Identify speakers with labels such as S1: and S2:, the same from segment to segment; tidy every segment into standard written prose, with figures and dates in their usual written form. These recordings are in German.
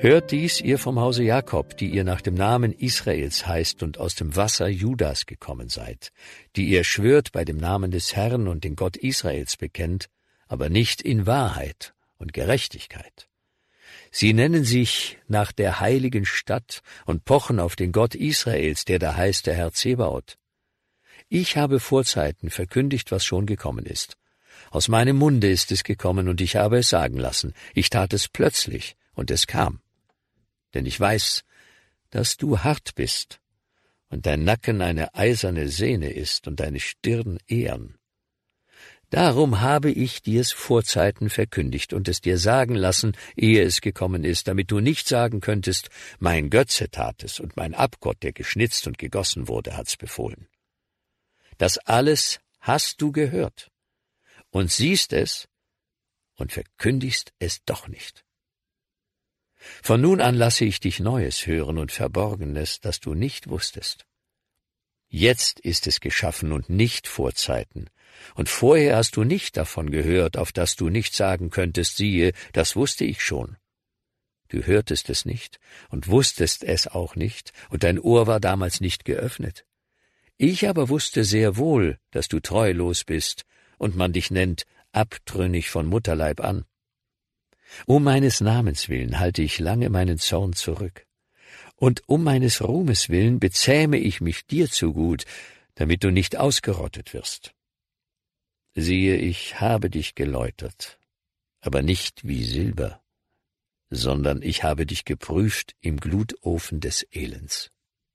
S1: Hört dies, ihr vom Hause Jakob, die ihr nach dem Namen Israels heißt und aus dem Wasser Judas gekommen seid, die ihr schwört bei dem Namen des Herrn und den Gott Israels bekennt, aber nicht in Wahrheit und Gerechtigkeit. Sie nennen sich nach der heiligen Stadt und pochen auf den Gott Israels, der da heißt der Herr Zebaoth. Ich habe vorzeiten verkündigt, was schon gekommen ist. Aus meinem Munde ist es gekommen, und ich habe es sagen lassen. Ich tat es plötzlich, und es kam. Denn ich weiß, dass du hart bist, und dein Nacken eine eiserne Sehne ist, und deine Stirn ehern. Darum habe ich dir's vorzeiten verkündigt und es dir sagen lassen, ehe es gekommen ist, damit du nicht sagen könntest, mein Götze tat es, und mein Abgott, der geschnitzt und gegossen wurde, hat's befohlen. Das alles hast du gehört und siehst es und verkündigst es doch nicht. Von nun an lasse ich dich Neues hören und Verborgenes, das du nicht wusstest. Jetzt ist es geschaffen und nicht Vorzeiten, und vorher hast du nicht davon gehört, auf das du nicht sagen könntest, siehe, das wusste ich schon. Du hörtest es nicht und wusstest es auch nicht, und dein Ohr war damals nicht geöffnet. Ich aber wusste sehr wohl, dass du treulos bist, und man dich nennt abtrünnig von Mutterleib an. Um meines Namens willen halte ich lange meinen Zorn zurück, und um meines Ruhmes willen bezähme ich mich dir zugut, damit du nicht ausgerottet wirst. Siehe, ich habe dich geläutert, aber nicht wie Silber, sondern ich habe dich geprüft im Glutofen des Elends.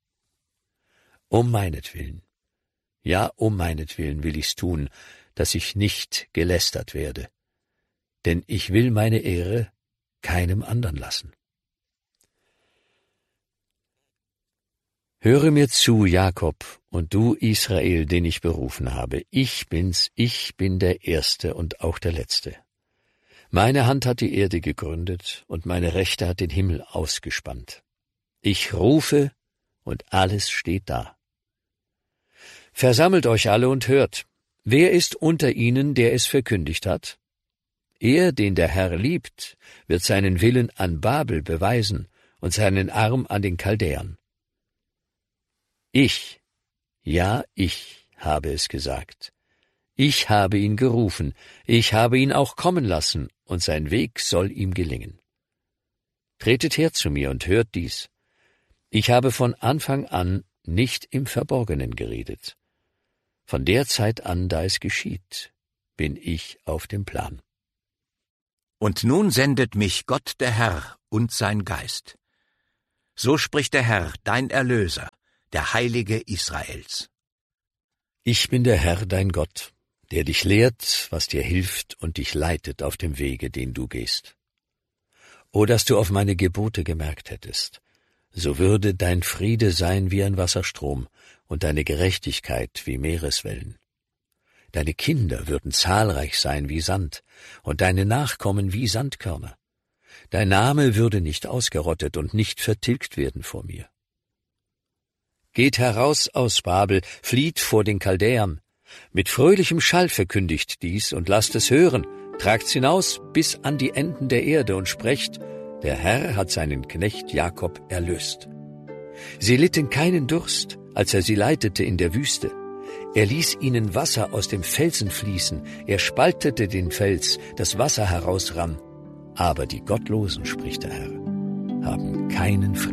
S1: Um meinetwillen, ja, um meinetwillen will ich's tun, dass ich nicht gelästert werde, denn ich will meine Ehre keinem andern lassen. Höre mir zu, Jakob, und du, Israel, den ich berufen habe. Ich bin's, ich bin der Erste und auch der Letzte. Meine Hand hat die Erde gegründet, und meine Rechte hat den Himmel ausgespannt. Ich rufe, und alles steht da. Versammelt euch alle und hört. Wer ist unter ihnen, der es verkündigt hat? Er, den der Herr liebt, wird seinen Willen an Babel beweisen und seinen Arm an den Chaldäern. Ich, ja, ich habe es gesagt. Ich habe ihn gerufen, ich habe ihn auch kommen lassen, und sein Weg soll ihm gelingen. Tretet her zu mir und hört dies. Ich habe von Anfang an nicht im Verborgenen geredet. Von der Zeit an, da es geschieht, bin ich auf dem Plan.
S2: Und nun sendet mich Gott der Herr und sein Geist. So spricht der Herr, dein Erlöser, der Heilige Israels.
S1: Ich bin der Herr, dein Gott, der dich lehrt, was dir hilft und dich leitet auf dem Wege, den du gehst. O, dass du auf meine Gebote gemerkt hättest, so würde dein Friede sein wie ein Wasserstrom und deine Gerechtigkeit wie Meereswellen. Deine Kinder würden zahlreich sein wie Sand und deine Nachkommen wie Sandkörner. Dein Name würde nicht ausgerottet und nicht vertilgt werden vor mir. Geht heraus aus Babel, flieht vor den Chaldäern. Mit fröhlichem Schall verkündigt dies und lasst es hören. Tragt's hinaus bis an die Enden der Erde und sprecht, der Herr hat seinen Knecht Jakob erlöst. Sie litten keinen Durst, als er sie leitete in der Wüste. Er ließ ihnen Wasser aus dem Felsen fließen. Er spaltete den Fels, das Wasser herausrann. Aber die Gottlosen, spricht der Herr, haben keinen Frieden.